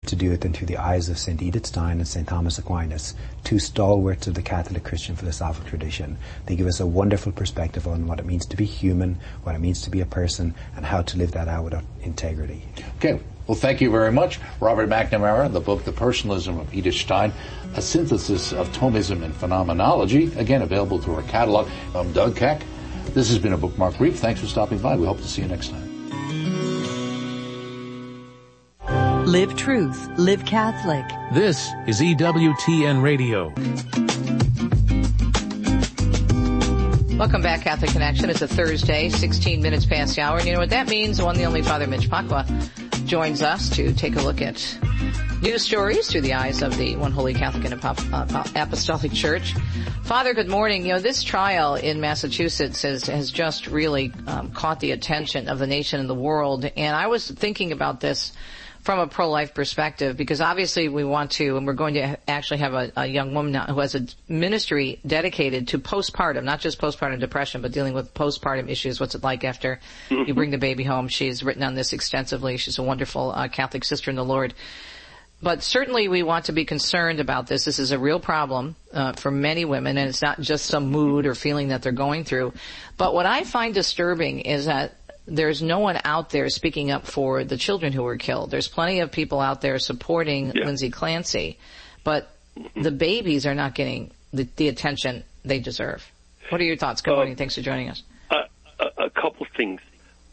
to do it than through the eyes of St. Edith Stein and St. Thomas Aquinas, two stalwarts of the Catholic Christian philosophical tradition. They give us a wonderful perspective on what it means to be human, what it means to be a person, and how to live that out with integrity. Okay. Well, thank you very much. Robert McNamara, the book, The Personalism of Edith Stein, a synthesis of Thomism and phenomenology, again, available through our catalog. I'm Doug Keck. This has been a Bookmark Brief. Thanks for stopping by. We hope to see you next time. Live truth. Live Catholic. This is EWTN Radio. Welcome back, Catholic Connection. It's a Thursday, 16 minutes past the hour. And you know what that means? The one and only Father Mitch Pacwa joins us to take a look at news stories through the eyes of the One Holy Catholic and Apostolic Church. Father, good morning. You know, this trial in Massachusetts has just really caught the attention of the nation and the world. And I was thinking about this from a pro-life perspective, because obviously we want to, and we're going to actually have a young woman now who has a ministry dedicated to postpartum, not just postpartum depression, but dealing with postpartum issues. What's it like after you bring the baby home? She's written on this extensively. She's a wonderful Catholic sister in the Lord. But certainly we want to be concerned about this. This is a real problem for many women, and it's not just some mood or feeling that they're going through. But what I find disturbing is that there's no one out there speaking up for the children who were killed. There's plenty of people out there supporting Lindsay Clancy, but the babies are not getting the attention they deserve. What are your thoughts? Good morning. Thanks for joining us. A couple things.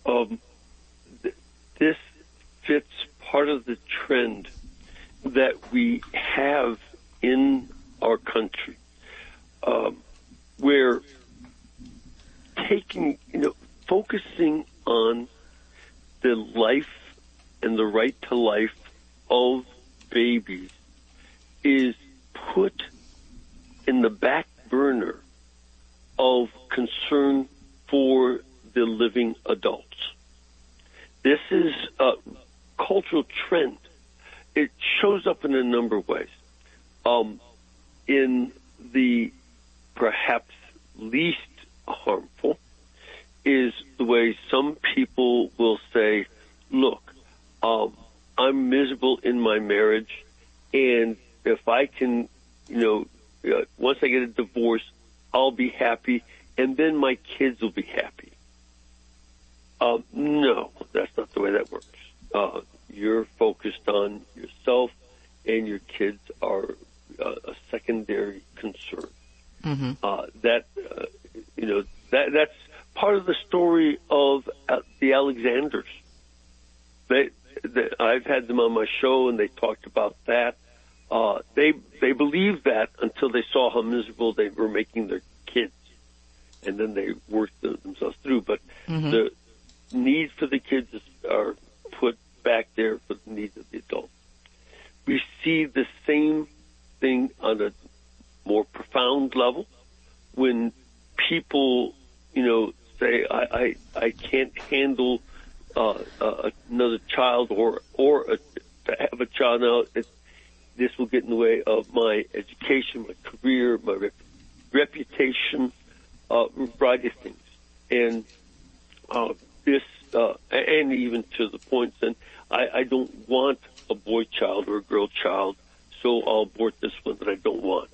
This fits part of the trend that we have in our country, where focusing on the life and the right to life of babies is put in the back burner of concern for the living adults. This is a cultural trend. It shows up in a number of ways. In the perhaps least harmful is the way some people will say, look, I'm miserable in my marriage, and if I can, once I get a divorce, I'll be happy, and then my kids will be happy. No, that's not the way that works. You're focused on yourself, and your kids are a secondary concern. Mm-hmm. That's part of the story of the Alexanders. I've had them on my show, and they talked about that. They believed that until they saw how miserable they were making their kids, and then they worked themselves through. But the needs for the kids are put back there for the needs of the adults. We see the same thing on a more profound level when people, say, I can't handle another child or to have a child now. This will get in the way of my education, my career, my reputation, a variety of things. And and even to the point that I don't want a boy child or a girl child, so I'll abort this one that I don't want.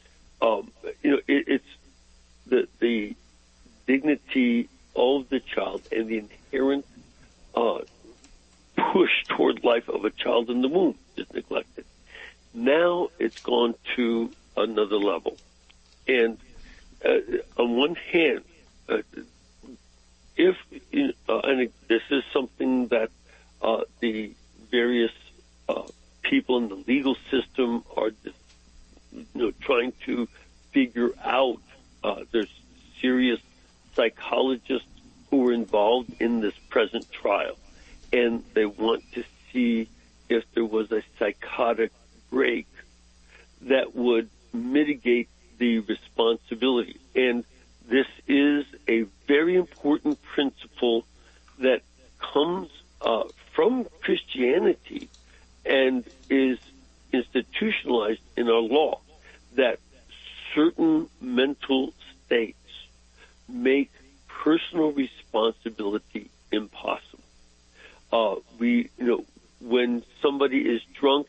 It's the dignity of the child and the inherent push toward life of a child in the womb is neglected. Now it's gone to another level. And on one hand, and this is something that the various people in the legal system are trying to figure out. There's serious psychologists who are involved in this present trial, and they want to see if there was a psychotic break that would mitigate the responsibility. And this is a very important principle that comes from Christianity and is institutionalized in our law, that certain mental states make personal responsibility impossible. When somebody is drunk